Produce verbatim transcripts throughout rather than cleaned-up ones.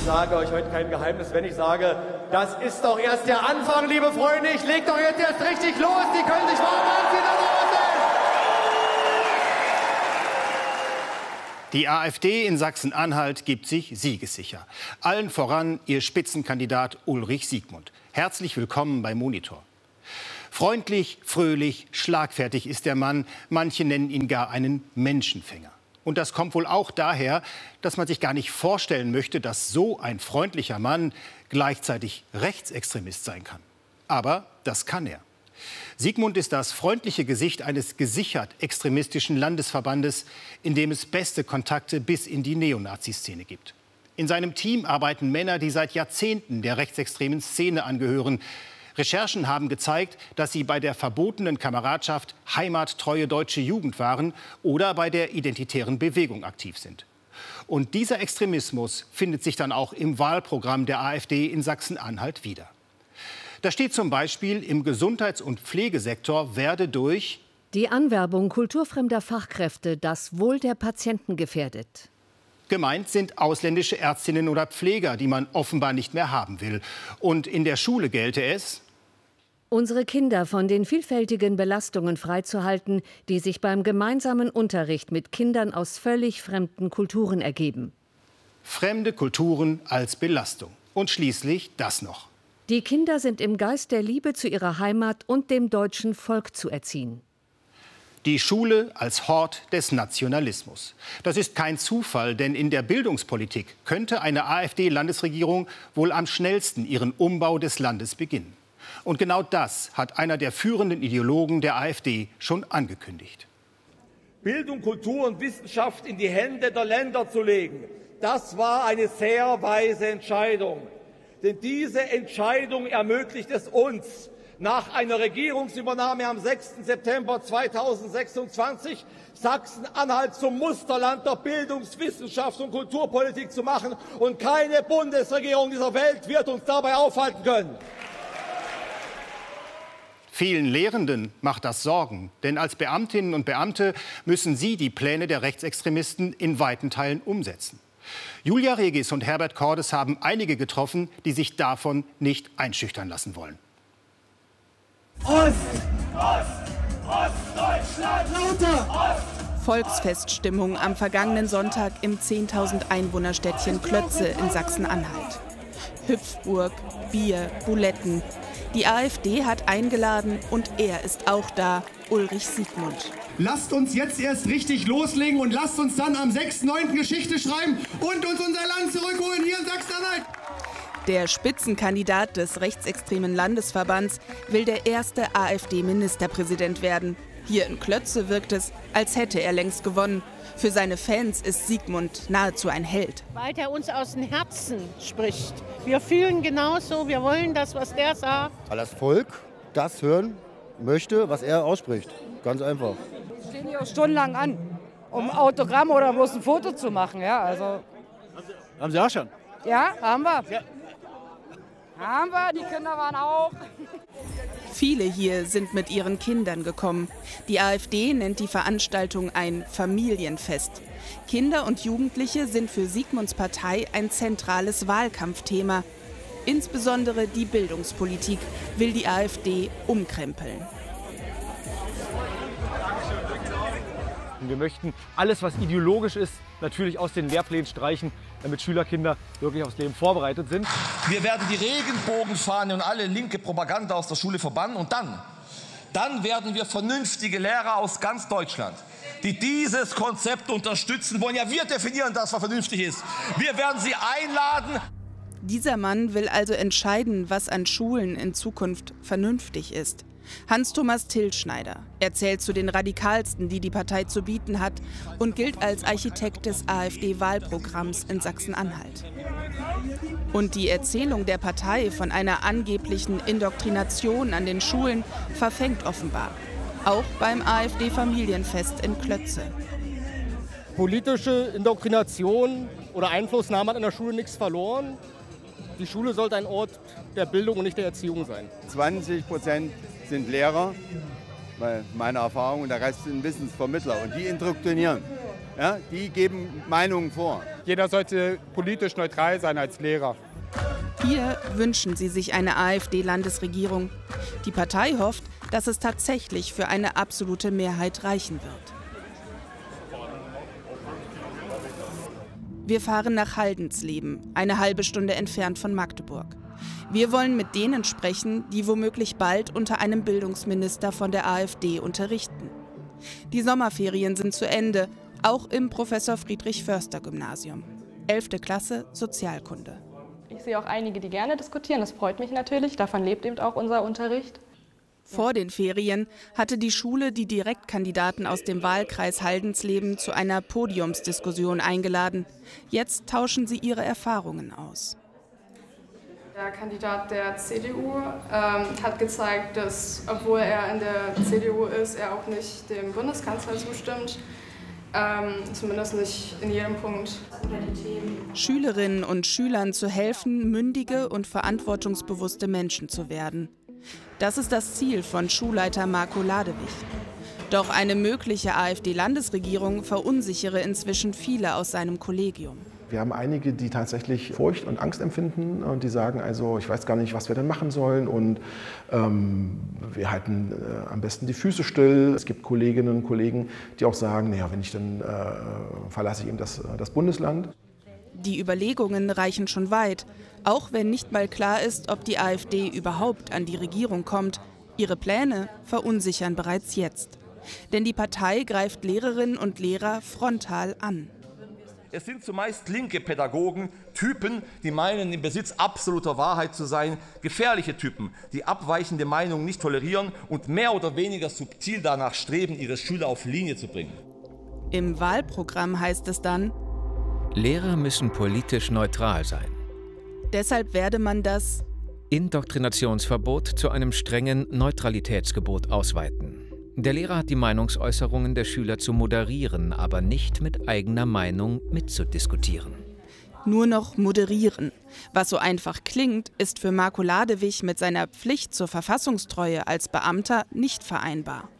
sage euch heute kein Geheimnis, wenn ich sage, das ist doch erst der Anfang, liebe Freunde. Ich leg doch jetzt erst richtig los. Die können sich warm anziehen und loslegen. Die AfD in Sachsen-Anhalt gibt sich siegessicher. Allen voran ihr Spitzenkandidat Ulrich Siegmund. Herzlich willkommen bei Monitor. Freundlich, fröhlich, schlagfertig ist der Mann. Manche nennen ihn gar einen Menschenfänger. Und das kommt wohl auch daher, dass man sich gar nicht vorstellen möchte, dass so ein freundlicher Mann gleichzeitig Rechtsextremist sein kann. Aber das kann er. Siegmund ist das freundliche Gesicht eines gesichert extremistischen Landesverbandes, in dem es beste Kontakte bis in die Neonazi-Szene gibt. In seinem Team arbeiten Männer, die seit Jahrzehnten der rechtsextremen Szene angehören. Recherchen haben gezeigt, dass sie bei der verbotenen Kameradschaft Heimattreue Deutsche Jugend waren oder bei der Identitären Bewegung aktiv sind. Und dieser Extremismus findet sich dann auch im Wahlprogramm der AfD in Sachsen-Anhalt wieder. Da steht zum Beispiel, im Gesundheits- und Pflegesektor werde durch die Anwerbung kulturfremder Fachkräfte das Wohl der Patienten gefährdet. Gemeint sind ausländische Ärztinnen oder Pfleger, die man offenbar nicht mehr haben will. Und in der Schule gelte es, unsere Kinder von den vielfältigen Belastungen freizuhalten, die sich beim gemeinsamen Unterricht mit Kindern aus völlig fremden Kulturen ergeben. Fremde Kulturen als Belastung. Und schließlich das noch. Die Kinder sind im Geist der Liebe zu ihrer Heimat und dem deutschen Volk zu erziehen. Die Schule als Hort des Nationalismus. Das ist kein Zufall, denn in der Bildungspolitik könnte eine AfD-Landesregierung wohl am schnellsten ihren Umbau des Landes beginnen. Und genau das hat einer der führenden Ideologen der AfD schon angekündigt. Bildung, Kultur und Wissenschaft in die Hände der Länder zu legen, das war eine sehr weise Entscheidung. Denn diese Entscheidung ermöglicht es uns, nach einer Regierungsübernahme am sechsten September zweitausendsechsundzwanzig Sachsen-Anhalt zum Musterland der Bildungs-, Wissenschafts- und Kulturpolitik zu machen. Und keine Bundesregierung dieser Welt wird uns dabei aufhalten können. Vielen Lehrenden macht das Sorgen. Denn als Beamtinnen und Beamte müssen sie die Pläne der Rechtsextremisten in weiten Teilen umsetzen. Julia Regis und Herbert Cordes haben einige getroffen, die sich davon nicht einschüchtern lassen wollen. Ost! Ost! Ostdeutschland! Lauter! Ost! Volksfeststimmung am vergangenen Sonntag im zehntausend Einwohnerstädtchen Klötze in Sachsen-Anhalt. Hüpfburg, Bier, Buletten. Die AfD hat eingeladen und er ist auch da, Ulrich Siegmund. Lasst uns jetzt erst richtig loslegen und lasst uns dann am sechsten neunten Geschichte schreiben und uns unser Land zurückholen hier in Sachsen-Anhalt. Der Spitzenkandidat des rechtsextremen Landesverbands will der erste AfD-Ministerpräsident werden. Hier in Klötze wirkt es, als hätte er längst gewonnen. Für seine Fans ist Siegmund nahezu ein Held. Weil er uns aus dem Herzen spricht. Wir fühlen genauso, wir wollen das, was der sagt. Weil das Volk das hören möchte, was er ausspricht. Ganz einfach. Wir stehen hier auch stundenlang an, um Autogramm oder bloß ein Foto zu machen. Ja, also. Haben Sie auch schon? Ja, haben wir. Ja. Haben wir, die Kinder waren auch. Viele hier sind mit ihren Kindern gekommen. Die AfD nennt die Veranstaltung ein Familienfest. Kinder und Jugendliche sind für Siegmunds Partei ein zentrales Wahlkampfthema. Insbesondere die Bildungspolitik will die AfD umkrempeln. Wir möchten alles, was ideologisch ist, natürlich aus den Lehrplänen streichen, damit Schülerkinder wirklich aufs Leben vorbereitet sind. Wir werden die Regenbogenfahne und alle linke Propaganda aus der Schule verbannen. Und dann, dann werden wir vernünftige Lehrer aus ganz Deutschland, die dieses Konzept unterstützen wollen. Ja, wir definieren das, was vernünftig ist. Wir werden sie einladen. Dieser Mann will also entscheiden, was an Schulen in Zukunft vernünftig ist. Hans-Thomas Tilschneider. Er zählt zu den radikalsten, die die Partei zu bieten hat und gilt als Architekt des AfD-Wahlprogramms in Sachsen-Anhalt. Und die Erzählung der Partei von einer angeblichen Indoktrination an den Schulen verfängt offenbar. Auch beim AfD-Familienfest in Klötze. Politische Indoktrination oder Einflussnahme hat in der Schule nichts verloren. Die Schule sollte ein Ort der Bildung und nicht der Erziehung sein. zwanzig Prozent sind Lehrer, weil meine Erfahrung, und der Rest sind Wissensvermittler und die indoktrinieren. Ja, die geben Meinungen vor. Jeder sollte politisch neutral sein als Lehrer. Hier wünschen sie sich eine AfD-Landesregierung. Die Partei hofft, dass es tatsächlich für eine absolute Mehrheit reichen wird. Wir fahren nach Haldensleben, eine halbe Stunde entfernt von Magdeburg. Wir wollen mit denen sprechen, die womöglich bald unter einem Bildungsminister von der AfD unterrichten. Die Sommerferien sind zu Ende, auch im Professor-Friedrich-Förster-Gymnasium. elfte Klasse Sozialkunde. Ich sehe auch einige, die gerne diskutieren. Das freut mich natürlich. Davon lebt eben auch unser Unterricht. Vor den Ferien hatte die Schule die Direktkandidaten aus dem Wahlkreis Haldensleben zu einer Podiumsdiskussion eingeladen. Jetzt tauschen sie ihre Erfahrungen aus. Der Kandidat der C D U ähm, hat gezeigt, dass, obwohl er in der C D U ist, er auch nicht dem Bundeskanzler zustimmt. Ähm, zumindest nicht in jedem Punkt. Schülerinnen und Schülern zu helfen, mündige und verantwortungsbewusste Menschen zu werden. Das ist das Ziel von Schulleiter Marco Ladewig. Doch eine mögliche AfD-Landesregierung verunsichere inzwischen viele aus seinem Kollegium. Wir haben einige, die tatsächlich Furcht und Angst empfinden und die sagen, also ich weiß gar nicht, was wir denn machen sollen und ähm, wir halten äh, am besten die Füße still. Es gibt Kolleginnen und Kollegen, die auch sagen, naja, wenn ich dann äh, verlasse ich eben das, das Bundesland. Die Überlegungen reichen schon weit, auch wenn nicht mal klar ist, ob die AfD überhaupt an die Regierung kommt. Ihre Pläne verunsichern bereits jetzt. Denn die Partei greift Lehrerinnen und Lehrer frontal an. Es sind zumeist linke Pädagogen, Typen, die meinen, im Besitz absoluter Wahrheit zu sein, gefährliche Typen, die abweichende Meinungen nicht tolerieren und mehr oder weniger subtil danach streben, ihre Schüler auf Linie zu bringen. Im Wahlprogramm heißt es dann: Lehrer müssen politisch neutral sein. Deshalb werde man das Indoktrinationsverbot zu einem strengen Neutralitätsgebot ausweiten. Der Lehrer hat die Meinungsäußerungen der Schüler zu moderieren, aber nicht mit eigener Meinung mitzudiskutieren. Nur noch moderieren. Was so einfach klingt, ist für Marco Ladewig mit seiner Pflicht zur Verfassungstreue als Beamter nicht vereinbar.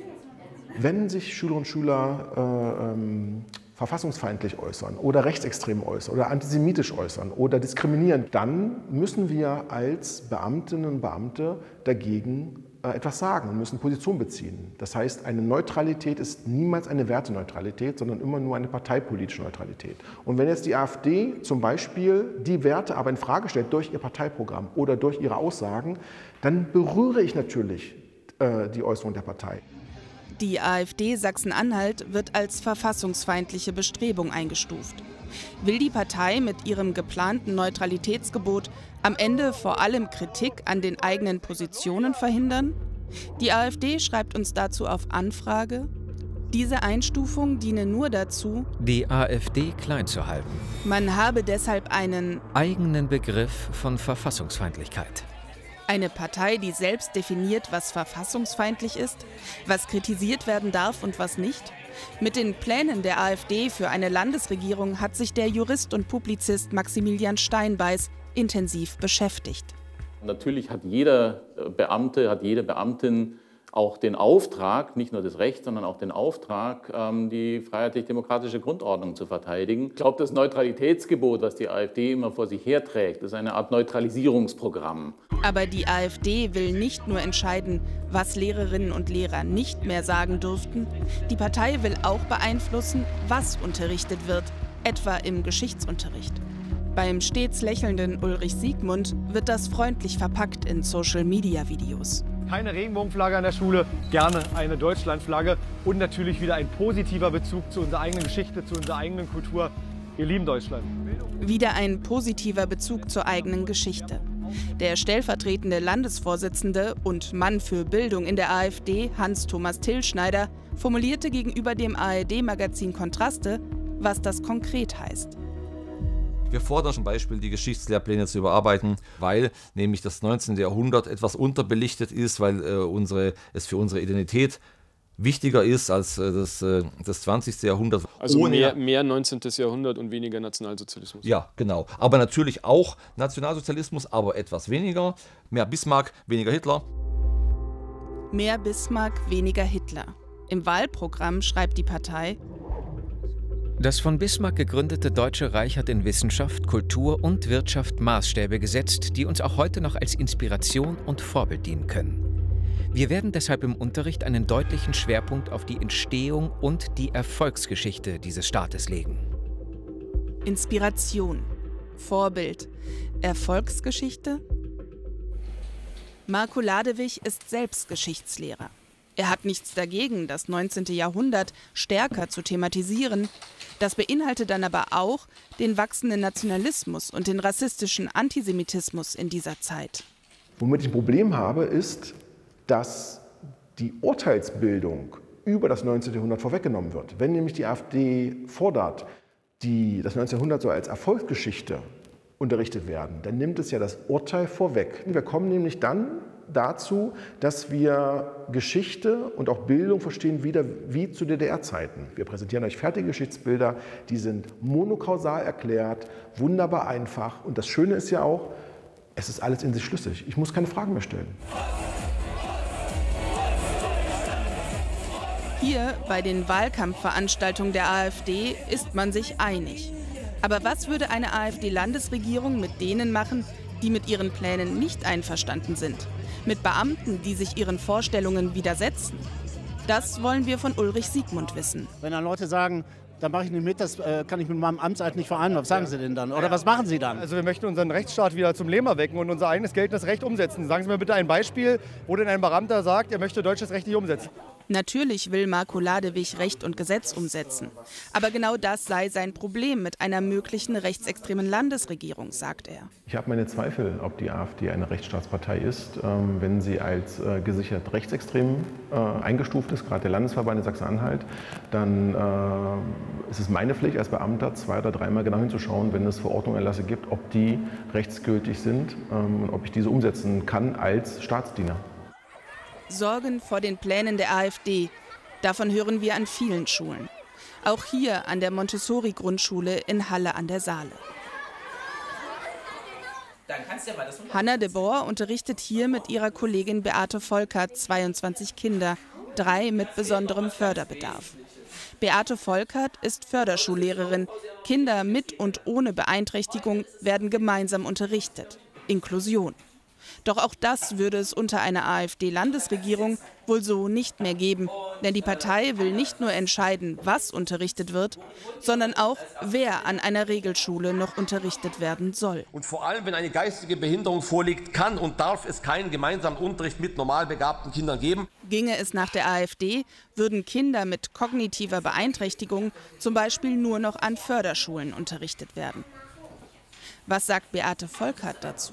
Wenn sich Schüler und Schüler äh, ähm, verfassungsfeindlich äußern oder rechtsextrem äußern oder antisemitisch äußern oder diskriminieren, dann müssen wir als Beamtinnen und Beamte dagegen äh, etwas sagen und müssen Position beziehen. Das heißt, eine Neutralität ist niemals eine Werteneutralität, sondern immer nur eine parteipolitische Neutralität. Und wenn jetzt die AfD zum Beispiel die Werte aber in Frage stellt durch ihr Parteiprogramm oder durch ihre Aussagen, dann berühre ich natürlich äh, die Äußerung der Partei. Die AfD Sachsen-Anhalt wird als verfassungsfeindliche Bestrebung eingestuft. Will die Partei mit ihrem geplanten Neutralitätsgebot am Ende vor allem Kritik an den eigenen Positionen verhindern? Die AfD schreibt uns dazu auf Anfrage: Diese Einstufung diene nur dazu, die AfD klein zu halten. Man habe deshalb einen eigenen Begriff von Verfassungsfeindlichkeit. Eine Partei, die selbst definiert, was verfassungsfeindlich ist, was kritisiert werden darf und was nicht? Mit den Plänen der AfD für eine Landesregierung hat sich der Jurist und Publizist Maximilian Steinbeiß intensiv beschäftigt. Natürlich hat jeder Beamte, hat jede Beamtin auch den Auftrag, nicht nur das Recht, sondern auch den Auftrag, die freiheitlich-demokratische Grundordnung zu verteidigen. Ich glaube, das Neutralitätsgebot, was die AfD immer vor sich herträgt, ist eine Art Neutralisierungsprogramm. Aber die AfD will nicht nur entscheiden, was Lehrerinnen und Lehrer nicht mehr sagen dürften. Die Partei will auch beeinflussen, was unterrichtet wird, etwa im Geschichtsunterricht. Beim stets lächelnden Ulrich Siegmund wird das freundlich verpackt in Social-Media-Videos. Keine Regenbogenflagge an der Schule, gerne eine Deutschlandflagge und natürlich wieder ein positiver Bezug zu unserer eigenen Geschichte, zu unserer eigenen Kultur. Wir lieben Deutschland. Wieder ein positiver Bezug zur eigenen Geschichte. Der stellvertretende Landesvorsitzende und Mann für Bildung in der AfD, Hans-Thomas Tillschneider, formulierte gegenüber dem A R D-Magazin Kontraste, was das konkret heißt. Wir fordern zum Beispiel, die Geschichtslehrpläne zu überarbeiten, weil nämlich das neunzehnte Jahrhundert etwas unterbelichtet ist, weil äh, unsere, es für unsere Identität wichtiger ist als äh, das, äh, das zwanzigste Jahrhundert. Also mehr, mehr neunzehntes Jahrhundert und weniger Nationalsozialismus. Ja, genau. Aber natürlich auch Nationalsozialismus, aber etwas weniger. Mehr Bismarck, weniger Hitler. Mehr Bismarck, weniger Hitler. Im Wahlprogramm schreibt die Partei: Das von Bismarck gegründete Deutsche Reich hat in Wissenschaft, Kultur und Wirtschaft Maßstäbe gesetzt, die uns auch heute noch als Inspiration und Vorbild dienen können. Wir werden deshalb im Unterricht einen deutlichen Schwerpunkt auf die Entstehung und die Erfolgsgeschichte dieses Staates legen. Inspiration, Vorbild, Erfolgsgeschichte? Marko Ladewig ist selbst Geschichtslehrer. Er hat nichts dagegen, das neunzehnte Jahrhundert stärker zu thematisieren. Das beinhaltet dann aber auch den wachsenden Nationalismus und den rassistischen Antisemitismus in dieser Zeit. Womit ich ein Problem habe, ist, dass die Urteilsbildung über das neunzehnte Jahrhundert vorweggenommen wird. Wenn nämlich die AfD fordert, die, das neunzehnte Jahrhundert soll als Erfolgsgeschichte unterrichtet werden, dann nimmt es ja das Urteil vorweg. Wir kommen nämlich dann dazu, dass wir Geschichte und auch Bildung verstehen wieder wie zu D D R-Zeiten. Wir präsentieren euch fertige Geschichtsbilder, die sind monokausal erklärt, wunderbar einfach. Und das Schöne ist ja auch, es ist alles in sich schlüssig. Ich muss keine Fragen mehr stellen. Hier bei den Wahlkampfveranstaltungen der AfD ist man sich einig. Aber was würde eine AfD-Landesregierung mit denen machen, die mit ihren Plänen nicht einverstanden sind? Mit Beamten, die sich ihren Vorstellungen widersetzen? Das wollen wir von Ulrich Siegmund wissen. Wenn dann Leute sagen, da mache ich nicht mit, das äh, kann ich mit meinem Amtseid nicht vereinbaren. Was sagen ja. Sie denn dann? Oder was machen Sie dann? Also wir möchten unseren Rechtsstaat wieder zum Leben erwecken und unser eigenes geltendes Recht umsetzen. Sagen Sie mir bitte ein Beispiel, wo denn ein Beamter sagt, er möchte deutsches Recht nicht umsetzen. Natürlich will Marko Ladewig Recht und Gesetz umsetzen. Aber genau das sei sein Problem mit einer möglichen rechtsextremen Landesregierung, sagt er. Ich habe meine Zweifel, ob die AfD eine Rechtsstaatspartei ist, ähm, wenn sie als äh, gesichert rechtsextrem äh, eingestuft ist, gerade der Landesverband in Sachsen-Anhalt. Dann äh, ist es meine Pflicht als Beamter, zwei oder dreimal genau hinzuschauen, wenn es Verordnungen, Erlasse gibt, ob die rechtsgültig sind ähm, und ob ich diese umsetzen kann als Staatsdiener. Sorgen vor den Plänen der AfD. Davon hören wir an vielen Schulen. Auch hier an der Montessori-Grundschule in Halle an der Saale. Hanna de Boer unterrichtet hier mit ihrer Kollegin Beate Volkert zweiundzwanzig Kinder, drei mit besonderem Förderbedarf. Beate Volkert ist Förderschullehrerin. Kinder mit und ohne Beeinträchtigung werden gemeinsam unterrichtet. Inklusion. Doch auch das würde es unter einer AfD-Landesregierung wohl so nicht mehr geben. Denn die Partei will nicht nur entscheiden, was unterrichtet wird, sondern auch, wer an einer Regelschule noch unterrichtet werden soll. Und vor allem, wenn eine geistige Behinderung vorliegt, kann und darf es keinen gemeinsamen Unterricht mit normal begabten Kindern geben. Ginge es nach der AfD, würden Kinder mit kognitiver Beeinträchtigung zum Beispiel nur noch an Förderschulen unterrichtet werden. Was sagt Beate Volkert dazu?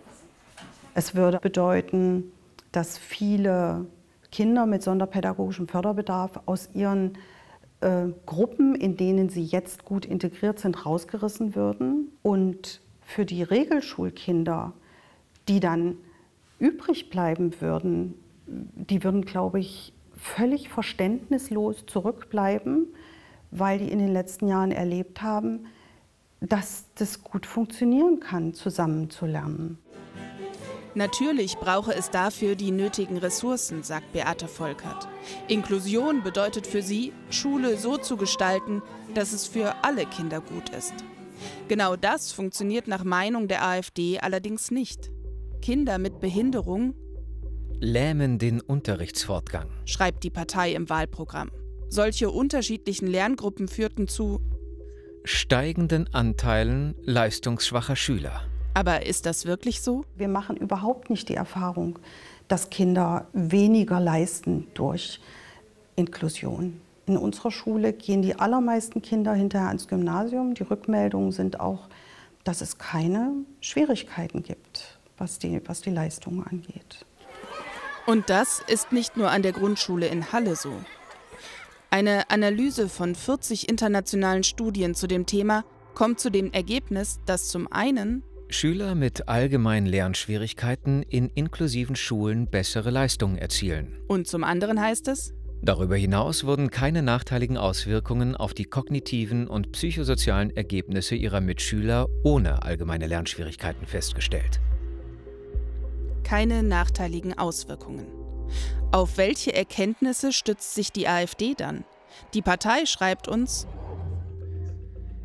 Es würde bedeuten, dass viele Kinder mit sonderpädagogischem Förderbedarf aus ihren äh, Gruppen, in denen sie jetzt gut integriert sind, rausgerissen würden. Und für die Regelschulkinder, die dann übrig bleiben würden, die würden, glaube ich, völlig verständnislos zurückbleiben, weil die in den letzten Jahren erlebt haben, dass das gut funktionieren kann, zusammen zu lernen. Natürlich brauche es dafür die nötigen Ressourcen, sagt Beate Volkert. Inklusion bedeutet für sie, Schule so zu gestalten, dass es für alle Kinder gut ist. Genau das funktioniert nach Meinung der AfD allerdings nicht. Kinder mit Behinderung lähmen den Unterrichtsfortgang, schreibt die Partei im Wahlprogramm. Solche unterschiedlichen Lerngruppen führten zu steigenden Anteilen leistungsschwacher Schüler. Aber ist das wirklich so? Wir machen überhaupt nicht die Erfahrung, dass Kinder weniger leisten durch Inklusion. In unserer Schule gehen die allermeisten Kinder hinterher ans Gymnasium. Die Rückmeldungen sind auch, dass es keine Schwierigkeiten gibt, was die, was die Leistungen angeht. Und das ist nicht nur an der Grundschule in Halle so. Eine Analyse von vierzig internationalen Studien zu dem Thema kommt zu dem Ergebnis, dass zum einen Schüler mit allgemeinen Lernschwierigkeiten in inklusiven Schulen bessere Leistungen erzielen. Und zum anderen heißt es, darüber hinaus wurden keine nachteiligen Auswirkungen auf die kognitiven und psychosozialen Ergebnisse ihrer Mitschüler ohne allgemeine Lernschwierigkeiten festgestellt. Keine nachteiligen Auswirkungen. Auf welche Erkenntnisse stützt sich die AfD dann? Die Partei schreibt uns,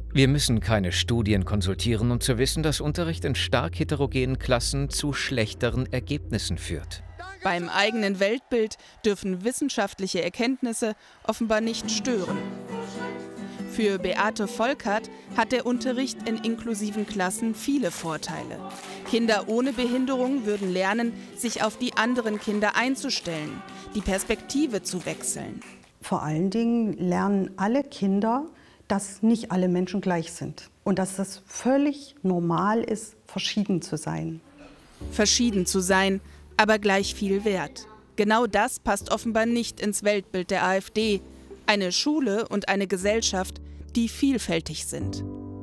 Wir müssen keine Studien konsultieren, um zu wissen, dass Unterricht in stark heterogenen Klassen zu schlechteren Ergebnissen führt. Beim eigenen Weltbild dürfen wissenschaftliche Erkenntnisse offenbar nicht stören. Für Beate Volkert hat der Unterricht in inklusiven Klassen viele Vorteile. Kinder ohne Behinderung würden lernen, sich auf die anderen Kinder einzustellen, die Perspektive zu wechseln. Vor allen Dingen lernen alle Kinder, dass nicht alle Menschen gleich sind und dass es völlig normal ist, verschieden zu sein. Verschieden zu sein, aber gleich viel wert. Genau das passt offenbar nicht ins Weltbild der AfD. Eine Schule und eine Gesellschaft, die vielfältig sind.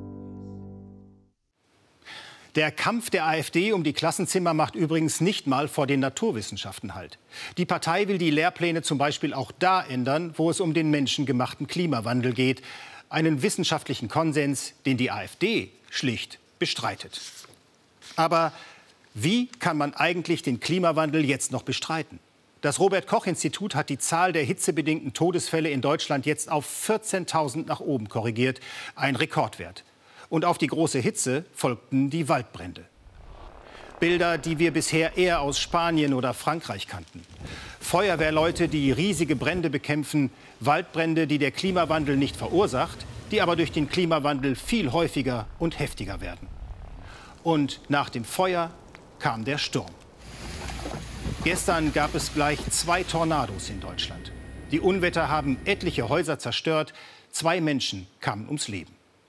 Der Kampf der AfD um die Klassenzimmer macht übrigens nicht mal vor den Naturwissenschaften Halt. Die Partei will die Lehrpläne zum Beispiel auch da ändern, wo es um den menschengemachten Klimawandel geht. Einen wissenschaftlichen Konsens, den die AfD schlicht bestreitet. Aber wie kann man eigentlich den Klimawandel jetzt noch bestreiten? Das Robert-Koch-Institut hat die Zahl der hitzebedingten Todesfälle in Deutschland jetzt auf vierzehntausend nach oben korrigiert. Ein Rekordwert. Und auf die große Hitze folgten die Waldbrände. Bilder, die wir bisher eher aus Spanien oder Frankreich kannten. Feuerwehrleute, die riesige Brände bekämpfen, Waldbrände, die der Klimawandel nicht verursacht, die aber durch den Klimawandel viel häufiger und heftiger werden. Und nach dem Feuer kam der Sturm. Gestern gab es gleich zwei Tornados in Deutschland. Die Unwetter haben etliche Häuser zerstört, zwei Menschen kamen ums Leben.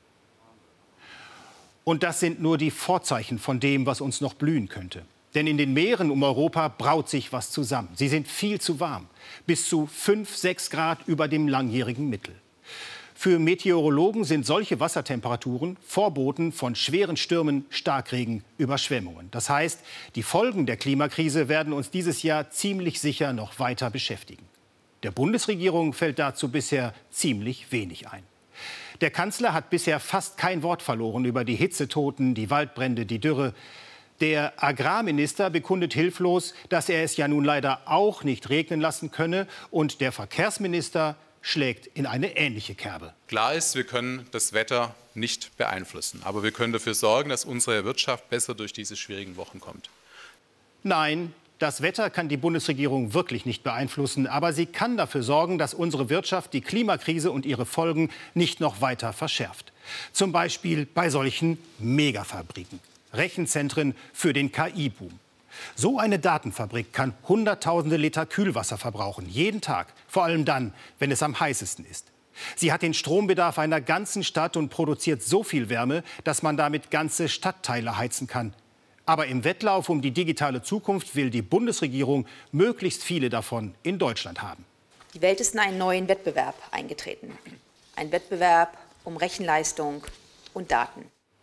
Und das sind nur die Vorzeichen von dem, was uns noch blühen könnte. Denn in den Meeren um Europa braut sich was zusammen. Sie sind viel zu warm, bis zu fünf, sechs Grad über dem langjährigen Mittel. Für Meteorologen sind solche Wassertemperaturen Vorboten von schweren Stürmen, Starkregen, Überschwemmungen. Das heißt, die Folgen der Klimakrise werden uns dieses Jahr ziemlich sicher noch weiter beschäftigen. Der Bundesregierung fällt dazu bisher ziemlich wenig ein. Der Kanzler hat bisher fast kein Wort verloren über die Hitzetoten, die Waldbrände, die Dürre. Der Agrarminister bekundet hilflos, dass er es ja nun leider auch nicht regnen lassen könne. Und der Verkehrsminister schlägt in eine ähnliche Kerbe. Klar ist, wir können das Wetter nicht beeinflussen. Aber wir können dafür sorgen, dass unsere Wirtschaft besser durch diese schwierigen Wochen kommt. Nein, das Wetter kann die Bundesregierung wirklich nicht beeinflussen. Aber sie kann dafür sorgen, dass unsere Wirtschaft die Klimakrise und ihre Folgen nicht noch weiter verschärft. Zum Beispiel bei solchen Megafabriken. Rechenzentren für den K I-Boom. So eine Datenfabrik kann Hunderttausende Liter Kühlwasser verbrauchen, jeden Tag. Vor allem dann, wenn es am heißesten ist. Sie hat den Strombedarf einer ganzen Stadt und produziert so viel Wärme, dass man damit ganze Stadtteile heizen kann. Aber im Wettlauf um die digitale Zukunft will die Bundesregierung möglichst viele davon in Deutschland haben. Die Welt ist in einen neuen Wettbewerb eingetreten. Ein Wettbewerb um Rechenleistung und Daten.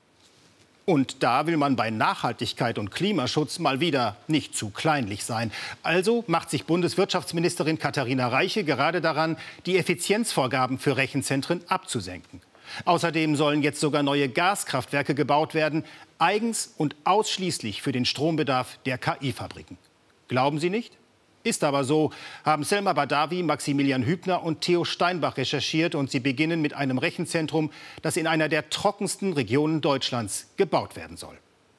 Und da will man bei Nachhaltigkeit und Klimaschutz mal wieder nicht zu kleinlich sein. Also macht sich Bundeswirtschaftsministerin Katharina Reiche gerade daran, die Effizienzvorgaben für Rechenzentren abzusenken. Außerdem sollen jetzt sogar neue Gaskraftwerke gebaut werden, eigens und ausschließlich für den Strombedarf der K I-Fabriken. Glauben Sie nicht? Ist aber so, haben Selma Badawi, Maximilian Hübner und Theo Steinbach recherchiert. Und sie beginnen mit einem Rechenzentrum, das in einer der trockensten Regionen Deutschlands gebaut werden soll.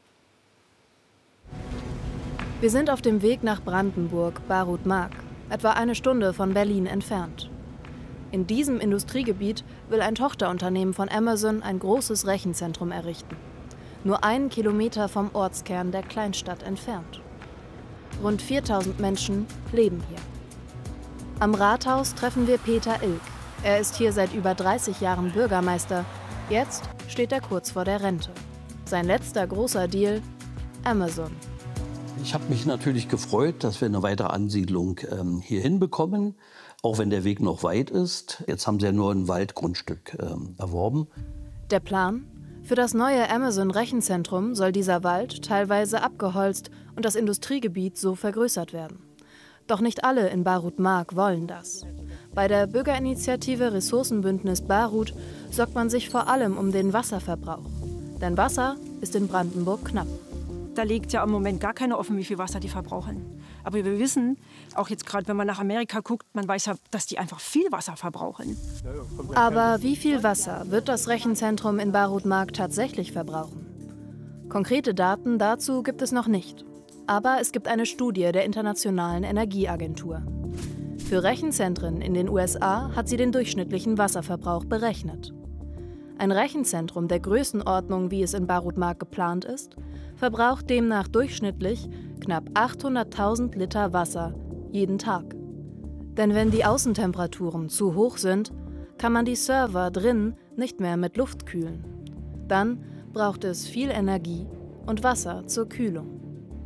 Wir sind auf dem Weg nach Brandenburg, Barut-Mark, etwa eine Stunde von Berlin entfernt. In diesem Industriegebiet will ein Tochterunternehmen von Amazon ein großes Rechenzentrum errichten. Nur einen Kilometer vom Ortskern der Kleinstadt entfernt. Rund viertausend Menschen leben hier. Am Rathaus treffen wir Peter Ilk. Er ist hier seit über dreißig Jahren Bürgermeister. Jetzt steht er kurz vor der Rente. Sein letzter großer Deal: Amazon. Ich habe mich natürlich gefreut, dass wir eine weitere Ansiedlung ähm, hier hinbekommen, auch wenn der Weg noch weit ist. Jetzt haben sie ja nur ein Waldgrundstück ähm, erworben. Der Plan? Für das neue Amazon-Rechenzentrum soll dieser Wald teilweise abgeholzt und das Industriegebiet so vergrößert werden. Doch nicht alle in Barut-Mark wollen das. Bei der Bürgerinitiative Ressourcenbündnis Barut sorgt man sich vor allem um den Wasserverbrauch. Denn Wasser ist in Brandenburg knapp. Da legt ja im Moment gar keiner offen, wie viel Wasser die verbrauchen. Aber wir wissen, auch jetzt gerade, wenn man nach Amerika guckt, man weiß ja, dass die einfach viel Wasser verbrauchen. Aber wie viel Wasser wird das Rechenzentrum in Barut Mark tatsächlich verbrauchen? Konkrete Daten dazu gibt es noch nicht. Aber es gibt eine Studie der Internationalen Energieagentur. Für Rechenzentren in den U S A hat sie den durchschnittlichen Wasserverbrauch berechnet. Ein Rechenzentrum der Größenordnung, wie es in Barut Mark geplant ist, verbraucht demnach durchschnittlich knapp achthunderttausend Liter Wasser jeden Tag. Denn wenn die Außentemperaturen zu hoch sind, kann man die Server drin nicht mehr mit Luft kühlen. Dann braucht es viel Energie und Wasser zur Kühlung.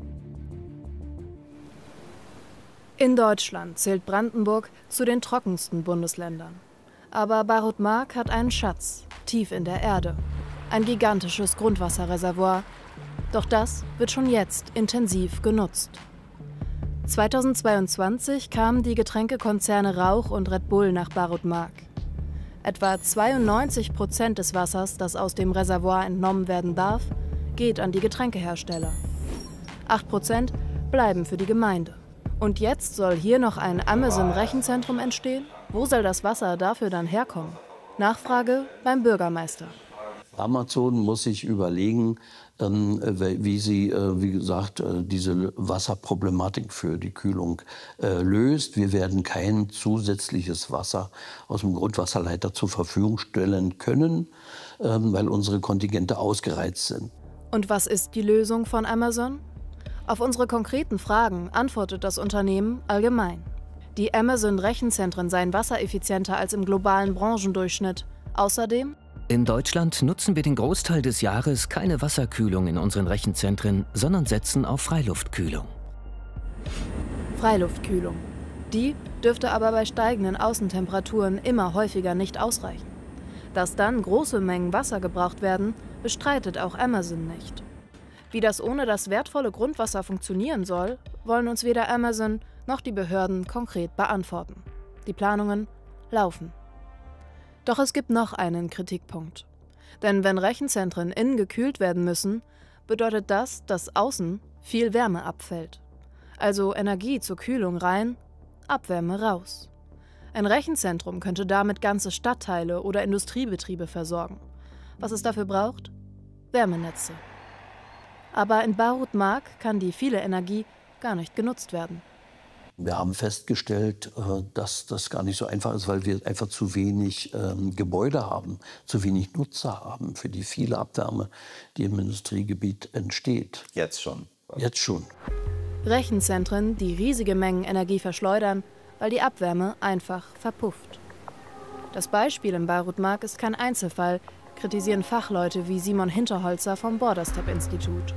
In Deutschland zählt Brandenburg zu den trockensten Bundesländern. Aber Barut Mark hat einen Schatz, tief in der Erde. Ein gigantisches Grundwasserreservoir. Doch das wird schon jetzt intensiv genutzt. zweitausendzweiundzwanzig kamen die Getränkekonzerne Rauch und Red Bull nach Barut Mark. Etwa zweiundneunzig Prozent des Wassers, das aus dem Reservoir entnommen werden darf, geht an die Getränkehersteller. acht Prozent bleiben für die Gemeinde. Und jetzt soll hier noch ein Amazon-Rechenzentrum entstehen? Wo soll das Wasser dafür dann herkommen? Nachfrage beim Bürgermeister. Amazon muss sich überlegen, wie sie, wie gesagt, diese Wasserproblematik für die Kühlung löst. Wir werden kein zusätzliches Wasser aus dem Grundwasserleiter zur Verfügung stellen können, weil unsere Kontingente ausgereizt sind. Und was ist die Lösung von Amazon? Auf unsere konkreten Fragen antwortet das Unternehmen allgemein. Die Amazon-Rechenzentren seien wassereffizienter als im globalen Branchendurchschnitt. Außerdem: In Deutschland nutzen wir den Großteil des Jahres keine Wasserkühlung in unseren Rechenzentren, sondern setzen auf Freiluftkühlung. Freiluftkühlung. Die dürfte aber bei steigenden Außentemperaturen immer häufiger nicht ausreichen. Dass dann große Mengen Wasser gebraucht werden, bestreitet auch Amazon nicht. Wie das ohne das wertvolle Grundwasser funktionieren soll, wollen uns weder Amazon noch die Behörden konkret beantworten. Die Planungen laufen. Doch es gibt noch einen Kritikpunkt. Denn wenn Rechenzentren innen gekühlt werden müssen, bedeutet das, dass außen viel Wärme abfällt. Also Energie zur Kühlung rein, Abwärme raus. Ein Rechenzentrum könnte damit ganze Stadtteile oder Industriebetriebe versorgen. Was es dafür braucht? Wärmenetze. Aber in Barut Mark kann die viele Energie gar nicht genutzt werden. Wir haben festgestellt, dass das gar nicht so einfach ist, weil wir einfach zu wenig ähm, Gebäude haben, zu wenig Nutzer haben für die viele Abwärme, die im Industriegebiet entsteht. Jetzt schon. Jetzt schon. Rechenzentren, die riesige Mengen Energie verschleudern, weil die Abwärme einfach verpufft. Das Beispiel in Barut Mark ist kein Einzelfall, kritisieren Fachleute wie Simon Hinterholzer vom Borderstep-Institut.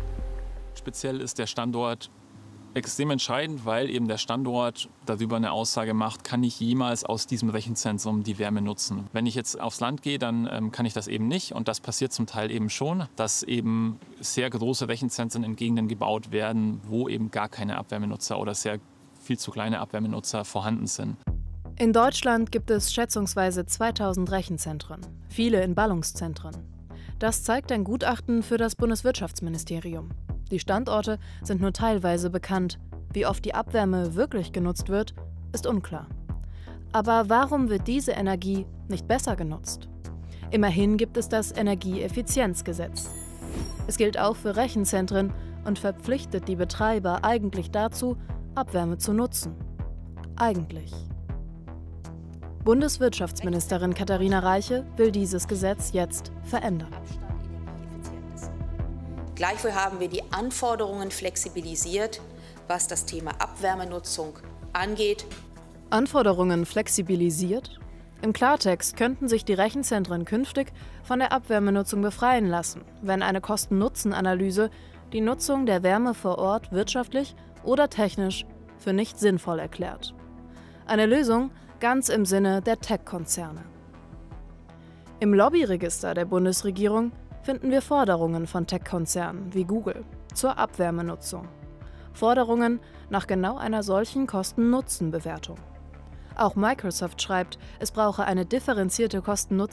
Speziell ist der Standort extrem entscheidend, weil eben der Standort darüber eine Aussage macht, kann ich jemals aus diesem Rechenzentrum die Wärme nutzen. Wenn ich jetzt aufs Land gehe, dann ähm, kann ich das eben nicht. Und das passiert zum Teil eben schon, dass eben sehr große Rechenzentren in Gegenden gebaut werden, wo eben gar keine Abwärmenutzer oder sehr viel zu kleine Abwärmenutzer vorhanden sind. In Deutschland gibt es schätzungsweise zweitausend Rechenzentren, viele in Ballungszentren. Das zeigt ein Gutachten für das Bundeswirtschaftsministerium. Die Standorte sind nur teilweise bekannt. Wie oft die Abwärme wirklich genutzt wird, ist unklar. Aber warum wird diese Energie nicht besser genutzt? Immerhin gibt es das Energieeffizienzgesetz. Es gilt auch für Rechenzentren und verpflichtet die Betreiber eigentlich dazu, Abwärme zu nutzen. Eigentlich. Bundeswirtschaftsministerin Katharina Reiche will dieses Gesetz jetzt verändern. Gleichwohl haben wir die Anforderungen flexibilisiert, was das Thema Abwärmenutzung angeht. Anforderungen flexibilisiert? Im Klartext könnten sich die Rechenzentren künftig von der Abwärmenutzung befreien lassen, wenn eine Kosten-Nutzen-Analyse die Nutzung der Wärme vor Ort wirtschaftlich oder technisch für nicht sinnvoll erklärt. Eine Lösung ganz im Sinne der Tech-Konzerne. Im Lobbyregister der Bundesregierung finden wir Forderungen von Tech-Konzernen wie Google zur Abwärmenutzung. Forderungen nach genau einer solchen Kosten-Nutzen-Bewertung. Auch Microsoft schreibt, es brauche eine differenzierte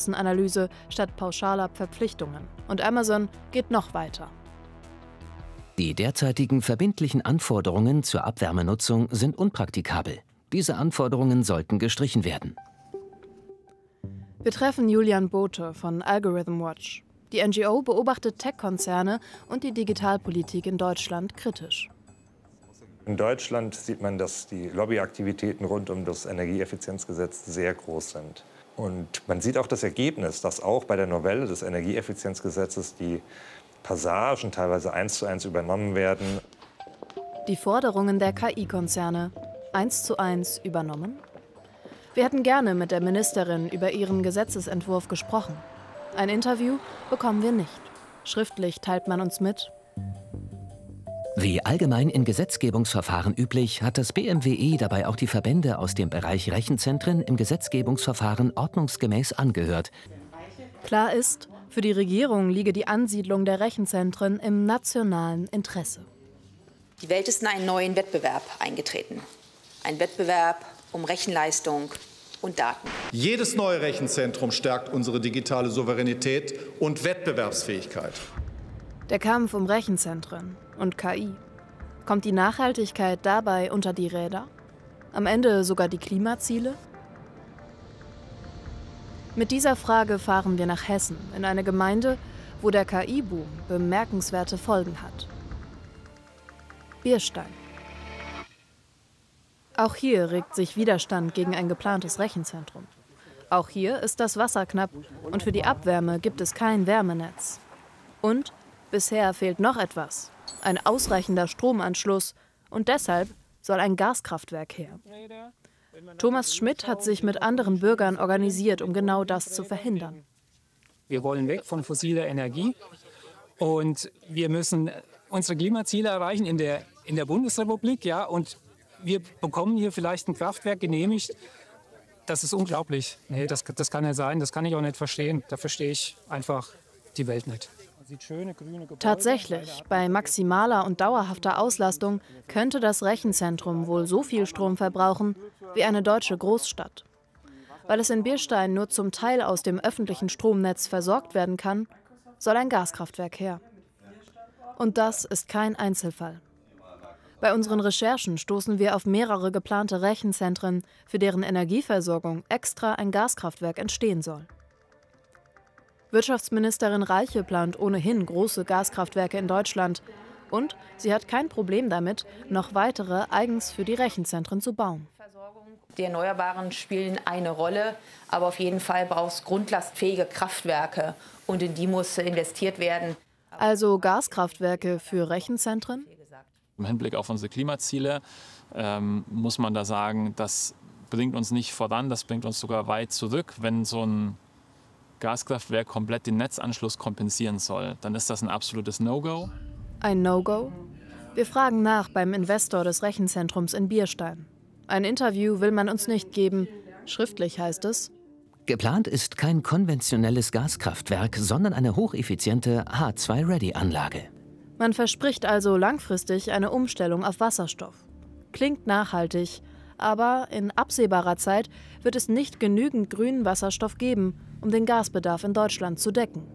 Kosten-Nutzen-Analyse statt pauschaler Verpflichtungen. Und Amazon geht noch weiter. Die derzeitigen verbindlichen Anforderungen zur Abwärmenutzung sind unpraktikabel. Diese Anforderungen sollten gestrichen werden. Wir treffen Julian Bothe von Algorithm Watch. Die N G O beobachtet Tech-Konzerne und die Digitalpolitik in Deutschland kritisch. In Deutschland sieht man, dass die Lobbyaktivitäten rund um das Energieeffizienzgesetz sehr groß sind. Und man sieht auch das Ergebnis, dass auch bei der Novelle des Energieeffizienzgesetzes die Passagen teilweise eins zu eins übernommen werden. Die Forderungen der K I-Konzerne eins zu eins übernommen? Wir hätten gerne mit der Ministerin über ihren Gesetzesentwurf gesprochen. Ein Interview bekommen wir nicht. Schriftlich teilt man uns mit: Wie allgemein in Gesetzgebungsverfahren üblich, hat das B M W E dabei auch die Verbände aus dem Bereich Rechenzentren im Gesetzgebungsverfahren ordnungsgemäß angehört. Klar ist, für die Regierung liege die Ansiedlung der Rechenzentren im nationalen Interesse. Die Welt ist in einen neuen Wettbewerb eingetreten. Ein Wettbewerb um Rechenleistung und Daten. Jedes neue Rechenzentrum stärkt unsere digitale Souveränität und Wettbewerbsfähigkeit. Der Kampf um Rechenzentren und K I. Kommt die Nachhaltigkeit dabei unter die Räder? Am Ende sogar die Klimaziele? Mit dieser Frage fahren wir nach Hessen, in eine Gemeinde, wo der K I-Boom bemerkenswerte Folgen hat. Bierstein. Auch hier regt sich Widerstand gegen ein geplantes Rechenzentrum. Auch hier ist das Wasser knapp und für die Abwärme gibt es kein Wärmenetz. Und bisher fehlt noch etwas: ein ausreichender Stromanschluss, und deshalb soll ein Gaskraftwerk her. Thomas Schmidt hat sich mit anderen Bürgern organisiert, um genau das zu verhindern. Wir wollen weg von fossiler Energie und wir müssen unsere Klimaziele erreichen in der, in der Bundesrepublik. Ja, und wir bekommen hier vielleicht ein Kraftwerk genehmigt. Das ist unglaublich. Nee, das, das kann nicht sein, das kann ich auch nicht verstehen. Da verstehe ich einfach die Welt nicht. Tatsächlich, bei maximaler und dauerhafter Auslastung könnte das Rechenzentrum wohl so viel Strom verbrauchen wie eine deutsche Großstadt. Weil es in Bierstein nur zum Teil aus dem öffentlichen Stromnetz versorgt werden kann, soll ein Gaskraftwerk her. Und das ist kein Einzelfall. Bei unseren Recherchen stoßen wir auf mehrere geplante Rechenzentren, für deren Energieversorgung extra ein Gaskraftwerk entstehen soll. Wirtschaftsministerin Reiche plant ohnehin große Gaskraftwerke in Deutschland. Und sie hat kein Problem damit, noch weitere eigens für die Rechenzentren zu bauen. Die Erneuerbaren spielen eine Rolle, aber auf jeden Fall braucht es grundlastfähige Kraftwerke und in die muss investiert werden. Also Gaskraftwerke für Rechenzentren? Im Hinblick auf unsere Klimaziele ähm, muss man da sagen, das bringt uns nicht voran, das bringt uns sogar weit zurück. Wenn so ein Gaskraftwerk komplett den Netzanschluss kompensieren soll, dann ist das ein absolutes No-Go. Ein No-Go? Wir fragen nach beim Investor des Rechenzentrums in Bierstein. Ein Interview will man uns nicht geben. Schriftlich heißt es: Geplant ist kein konventionelles Gaskraftwerk, sondern eine hocheffiziente H zwei Ready Anlage. Man verspricht also langfristig eine Umstellung auf Wasserstoff. Klingt nachhaltig, aber in absehbarer Zeit wird es nicht genügend grünen Wasserstoff geben, um den Gasbedarf in Deutschland zu decken.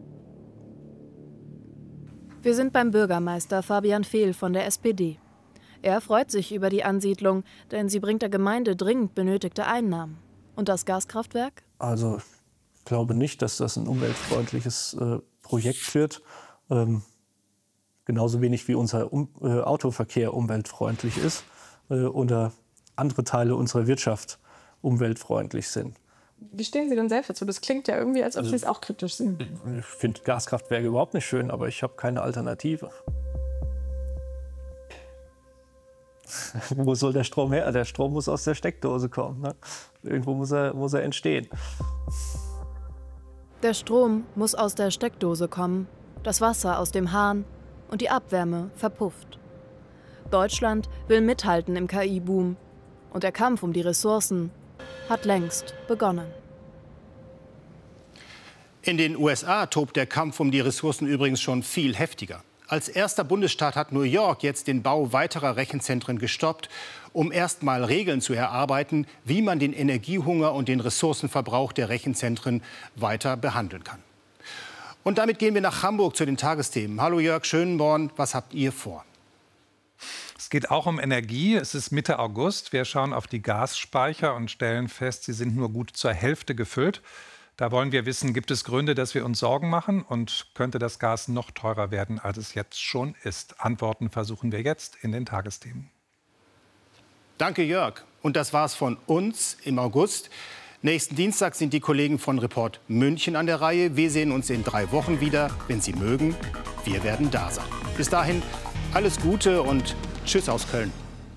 Wir sind beim Bürgermeister Fabian Fehl von der S P D. Er freut sich über die Ansiedlung, denn sie bringt der Gemeinde dringend benötigte Einnahmen. Und das Gaskraftwerk? Also ich glaube nicht, dass das ein umweltfreundliches äh, Projekt wird. Ähm, genauso wenig wie unser um, äh, Autoverkehr umweltfreundlich ist äh, oder andere Teile unserer Wirtschaft umweltfreundlich sind. Wie stehen Sie denn selbst dazu? Das klingt ja irgendwie, als ob Also, Sie es auch kritisch sehen. Ich finde Gaskraftwerke überhaupt nicht schön, aber ich habe keine Alternative. Wo soll der Strom her? Der Strom muss aus der Steckdose kommen. Ne? Irgendwo muss er, muss er entstehen. Der Strom muss aus der Steckdose kommen, das Wasser aus dem Hahn und die Abwärme verpufft. Deutschland will mithalten im K I-Boom und der Kampf um die Ressourcen hat längst begonnen. In den U S A tobt der Kampf um die Ressourcen übrigens schon viel heftiger. Als erster Bundesstaat hat New York jetzt den Bau weiterer Rechenzentren gestoppt, um erst mal Regeln zu erarbeiten, wie man den Energiehunger und den Ressourcenverbrauch der Rechenzentren weiter behandeln kann. Und damit gehen wir nach Hamburg zu den Tagesthemen. Hallo Jörg Schönborn, was habt ihr vor? geht auch um Energie. Es ist Mitte August. Wir schauen auf die Gasspeicher und stellen fest, sie sind nur gut zur Hälfte gefüllt. Da wollen wir wissen, gibt es Gründe, dass wir uns Sorgen machen? Und könnte das Gas noch teurer werden, als es jetzt schon ist? Antworten versuchen wir jetzt in den Tagesthemen. Danke, Jörg. Und das war's von uns im August. Nächsten Dienstag sind die Kollegen von Report München an der Reihe. Wir sehen uns in drei Wochen wieder. Wenn Sie mögen, wir werden da sein. Bis dahin alles Gute und tschüss aus Köln.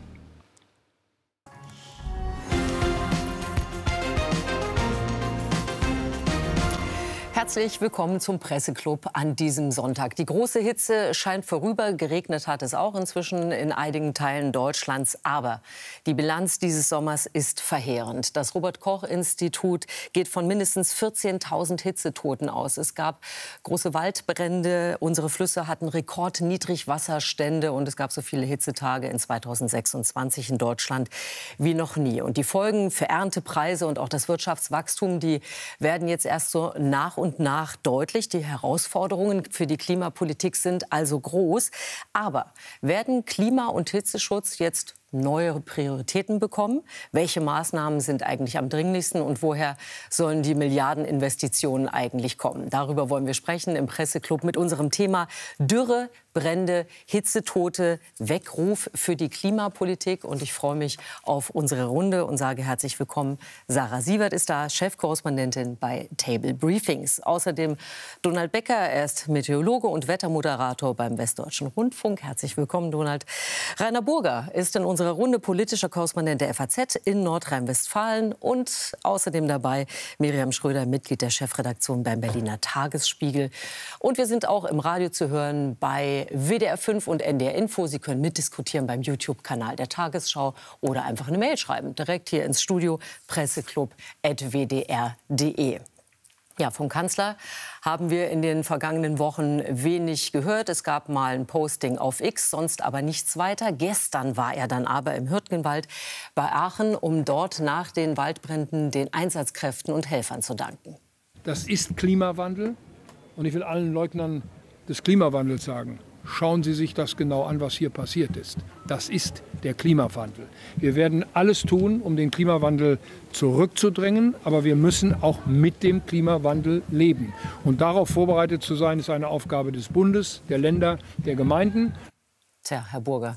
Herzlich willkommen zum Presseclub an diesem Sonntag. Die große Hitze scheint vorüber. Geregnet hat es auch inzwischen in einigen Teilen Deutschlands. Aber die Bilanz dieses Sommers ist verheerend. Das Robert-Koch-Institut geht von mindestens vierzehntausend Hitzetoten aus. Es gab große Waldbrände. Unsere Flüsse hatten Rekordniedrigwasserstände. Und es gab so viele Hitzetage in zweitausendsechsundzwanzig in Deutschland wie noch nie. Und die Folgen für Erntepreise und auch das Wirtschaftswachstum, die werden jetzt erst so nach und nach deutlich. Die Herausforderungen für die Klimapolitik sind also groß. Aber werden Klima- und Hitzeschutz jetzt neue Prioritäten bekommen? Welche Maßnahmen sind eigentlich am dringlichsten und woher sollen die Milliardeninvestitionen eigentlich kommen? Darüber wollen wir sprechen im Presseclub mit unserem Thema Dürre, Brände, Hitzetote, Weckruf für die Klimapolitik. Und ich freue mich auf unsere Runde und sage herzlich willkommen. Sarah Sievert ist da, Chefkorrespondentin bei Table Briefings. Außerdem Donald Becker, er ist Meteorologe und Wettermoderator beim Westdeutschen Rundfunk. Herzlich willkommen, Donald. Rainer Burger ist in unserer Runde politischer Korrespondent der F A Z in Nordrhein-Westfalen und außerdem dabei Miriam Schröder, Mitglied der Chefredaktion beim Berliner Tagesspiegel. Und wir sind auch im Radio zu hören bei W D R fünf und N D R Info. Sie können mitdiskutieren beim YouTube-Kanal der Tagesschau oder einfach eine Mail schreiben, direkt hier ins Studio, presseclub at w d r punkt d e. Ja, vom Kanzler haben wir in den vergangenen Wochen wenig gehört. Es gab mal ein Posting auf X, sonst aber nichts weiter. Gestern war er dann aber im Hürtgenwald bei Aachen, um dort nach den Waldbränden den Einsatzkräften und Helfern zu danken. Das ist Klimawandel. Und ich will allen Leugnern des Klimawandels sagen, schauen Sie sich das genau an, was hier passiert ist. Das ist der Klimawandel. Wir werden alles tun, um den Klimawandel zurückzudrängen, aber wir müssen auch mit dem Klimawandel leben. Und darauf vorbereitet zu sein, ist eine Aufgabe des Bundes, der Länder, der Gemeinden. Tja, Herr Burger,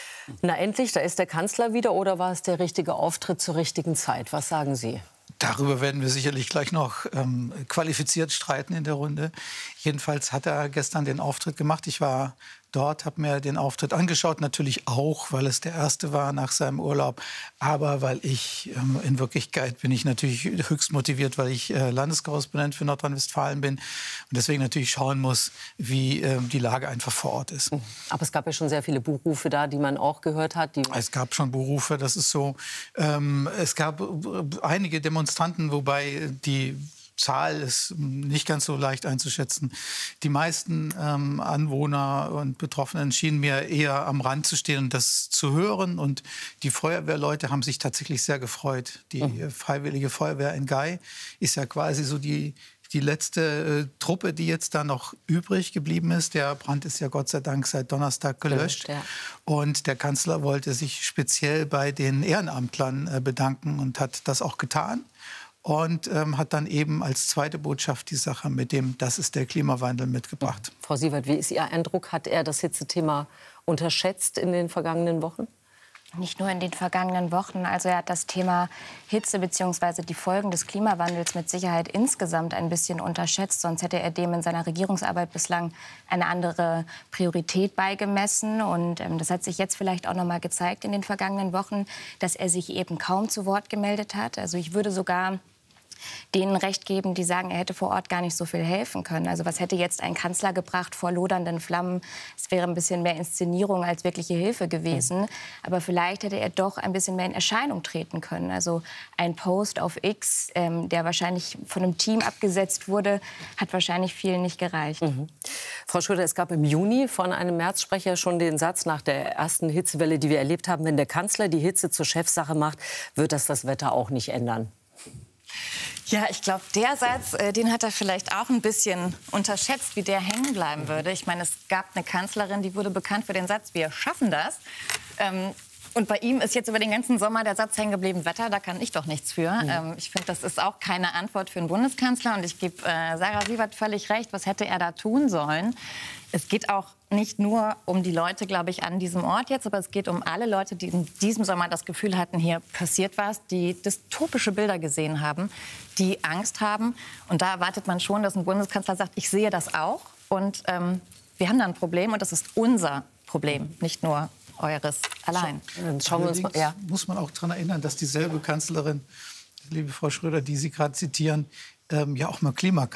na endlich, da ist der Kanzler wieder, oder war es der richtige Auftritt zur richtigen Zeit? Was sagen Sie? Darüber werden wir sicherlich gleich noch ähm, qualifiziert streiten in der Runde. Jedenfalls hat er gestern den Auftritt gemacht. Ich war dort, habe mir den Auftritt angeschaut. Natürlich auch, weil es der erste war nach seinem Urlaub. Aber weil ich, ähm, in Wirklichkeit bin ich natürlich höchst motiviert, weil ich äh, Landeskorrespondent für Nordrhein-Westfalen bin. Und deswegen natürlich schauen muss, wie äh, die Lage einfach vor Ort ist. Aber es gab ja schon sehr viele Buchrufe da, die man auch gehört hat. Die es gab schon Buchrufe, das ist so. Ähm, es gab einige Demonstranten, wobei die Zahl ist nicht ganz so leicht einzuschätzen. Die meisten ähm, Anwohner und Betroffenen schienen mir eher am Rand zu stehen und das zu hören. Und die Feuerwehrleute haben sich tatsächlich sehr gefreut. Die mhm. Freiwillige Feuerwehr in Gei ist ja quasi so die, die letzte äh, Truppe, die jetzt da noch übrig geblieben ist. Der Brand ist ja Gott sei Dank seit Donnerstag gelöscht. Ja. Und der Kanzler wollte sich speziell bei den Ehrenamtlern äh, bedanken und hat das auch getan. Und ähm, hat dann eben als zweite Botschaft die Sache mit dem, das ist der Klimawandel, mitgebracht. Frau Sievert, wie ist Ihr Eindruck? Hat er das Hitzethema unterschätzt in den vergangenen Wochen? Nicht nur in den vergangenen Wochen. Also er hat das Thema Hitze bzw. die Folgen des Klimawandels mit Sicherheit insgesamt ein bisschen unterschätzt. Sonst hätte er dem in seiner Regierungsarbeit bislang eine andere Priorität beigemessen. Und ähm, das hat sich jetzt vielleicht auch noch mal gezeigt in den vergangenen Wochen, dass er sich eben kaum zu Wort gemeldet hat. Also ich würde sogar denen Recht geben, die sagen, er hätte vor Ort gar nicht so viel helfen können. Also was hätte jetzt ein Kanzler gebracht vor lodernden Flammen? Es wäre ein bisschen mehr Inszenierung als wirkliche Hilfe gewesen. Mhm. Aber vielleicht hätte er doch ein bisschen mehr in Erscheinung treten können. Also ein Post auf X, ähm, der wahrscheinlich von einem Team abgesetzt wurde, hat wahrscheinlich vielen nicht gereicht. Mhm. Frau Schröder, es gab im Juni von einem Märzsprecher schon den Satz nach der ersten Hitzewelle, die wir erlebt haben, wenn der Kanzler die Hitze zur Chefsache macht, wird das das Wetter auch nicht ändern. Ja, ich glaube, der Satz, äh, den hat er vielleicht auch ein bisschen unterschätzt, wie der hängen bleiben würde. Ich meine, es gab eine Kanzlerin, die wurde bekannt für den Satz, wir schaffen das. Ähm, Und bei ihm ist jetzt über den ganzen Sommer der Satz hängen geblieben, Wetter, da kann ich doch nichts für. Mhm. Ähm, ich finde, das ist auch keine Antwort für einen Bundeskanzler. Und ich gebe äh, Sarah Sievert völlig recht, was hätte er da tun sollen? Es geht auch nicht nur um die Leute, glaube ich, an diesem Ort jetzt, aber es geht um alle Leute, die in diesem Sommer das Gefühl hatten, hier passiert was, die dystopische Bilder gesehen haben, die Angst haben. Und da erwartet man schon, dass ein Bundeskanzler sagt, ich sehe das auch. Und ähm, wir haben da ein Problem und das ist unser Problem, nicht nur eures allein. Schauen wir uns mal, ja. Muss man auch daran erinnern, dass dieselbe Kanzlerin, liebe Frau Schröder, die Sie gerade zitieren, ähm, ja auch mal Klima